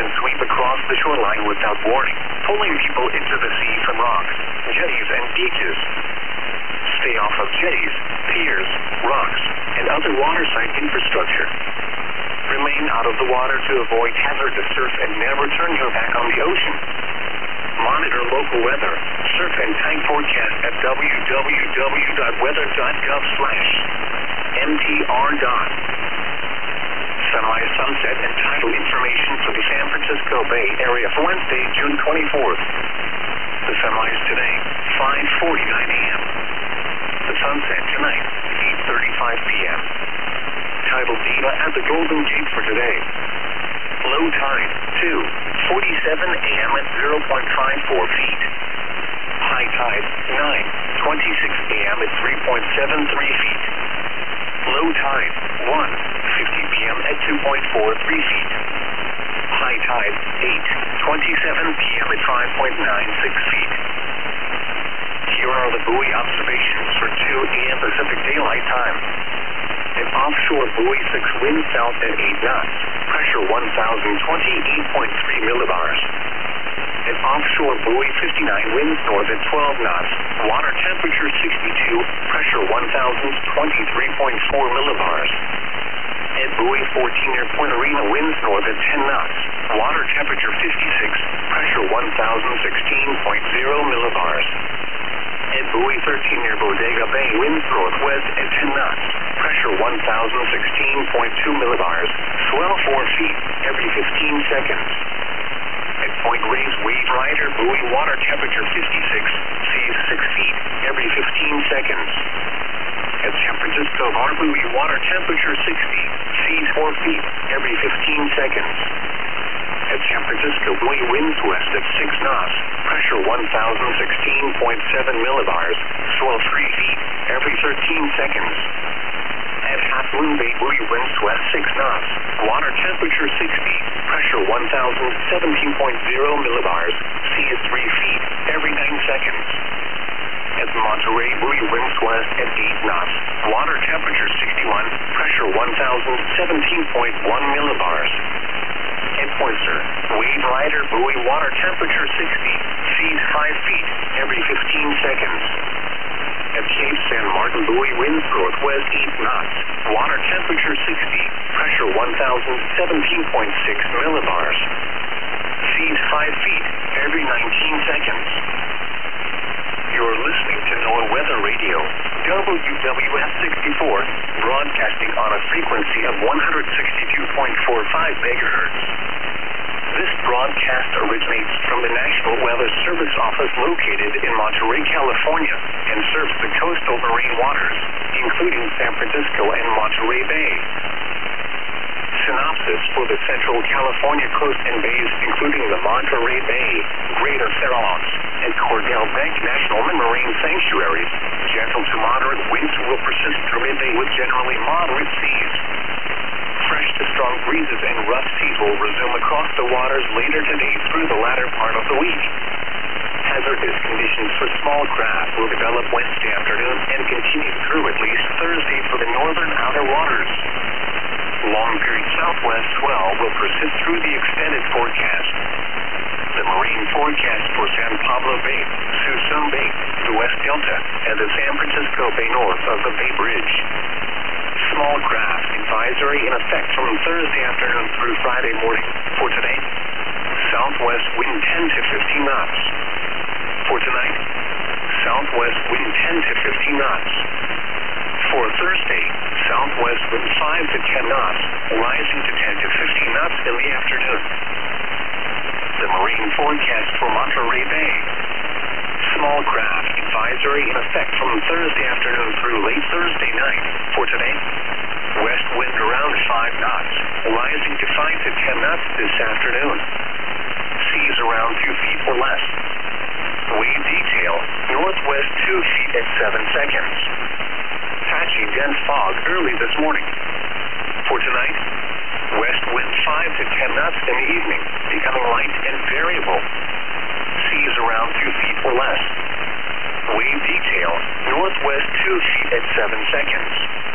can sweep across the shoreline without warning, pulling people into the sea from rocks, jetties, and beaches. Stay off of jetties, piers, rocks, and other waterside infrastructure. Remain out of the water to avoid hazardous surf and never turn your back on the ocean. Monitor local weather, surf and tide forecast at www.weather.gov/mtr. Sunrise, sunset, and tidal information for the San Francisco Bay Area for Wednesday, June 24th. The sunrise today, 5:49 a.m. The sunset tonight, 8:35 p.m. Tidal data at the Golden Gate for today. Low tide, 2:47 a.m. at 0.54 feet. High tide, 9:26 a.m. at 3.73 feet. Low tide, 1:50 p.m. at 2.43 feet. High tide, 8:27 p.m. at 5.96 feet. Here are the buoy observations for 2 a.m. Pacific Daylight Time. An offshore buoy 6 wind south at 8 knots, pressure 1,028.3 millibars. An offshore buoy 59 winds north at 12 knots, water temperature 62, pressure 1,023.4 millibars. At buoy 14 near Point Arena, winds north at 10 knots, water temperature 56, pressure 1,016.0 millibars. At buoy 13 near Bodega Bay, winds northwest at 10 knots, pressure 1,016.2 millibars, swell 4 feet every 15 seconds. At Point Reyes, wave rider, buoy water temperature 56, seas 6 feet every 15 seconds. At San Francisco Bar, buoy water temperature 60, seas 4 feet every 15 seconds. At San Francisco, buoy winds west at 6 knots, pressure 1,016.7 millibars, swell 3 feet every 13 seconds. At Half Moon Bay, buoy winds west 6 knots, water temperature 60, pressure 1,017.0 millibars, sea is 3 feet every 9 seconds. At Monterey, buoy winds west at 8 knots, water temperature 61, pressure 1,017.1 millibars. At Poinsett, wave rider, buoy water temperature 60, seas 5 feet every 15 seconds. At Cape San Martin, buoy winds northwest 8 knots, water temperature 60, pressure 1,017.6 millibars. Seas 5 feet every 19 seconds. You're listening to NOAA Weather Radio, WWF 64, broadcasting on a frequency of 162.45 megahertz. This broadcast originates from the National Weather Service Office located in Monterey, California, and serves the coastal marine waters, including San Francisco and Monterey Bay. Synopsis for the Central California coast and bays, including the Monterey Bay, Greater Farallones, and Cordell Bank National Marine Sanctuaries. Gentle to moderate winds will persist through midday with generally moderate seas. Fresh to strong breezes and rough seas will resume across the waters later today through the latter part of the week. Hazardous conditions for small craft will develop Wednesday afternoon and continue through at least Thursday for the northern outer waters. Long-period southwest swell will persist through the extended forecast. The marine forecast for San Pablo Bay, Suisun Bay, the West Delta, and the San Francisco Bay north of the Bay Bridge. Small craft advisory in effect from Thursday afternoon through Friday morning. For today, southwest wind 10 to 15 knots. For tonight, southwest wind 10 to 15 knots. For Thursday, southwest wind 5 to 10 knots, rising to 10 to 15 knots in the afternoon. The marine forecast for Monterey Bay. Small craft advisory in effect from Thursday afternoon through late Thursday night. For today, west wind around 5 knots, rising to 5 to 10 knots this afternoon. Seas around 2 feet or less. Wave detail, northwest 2 feet at 7 seconds. Patchy dense fog early this morning. For tonight, west wind 5 to 10 knots in the evening, becoming light and variable. Seas around 2 feet or less. Wave detail, northwest 2 feet at 7 seconds.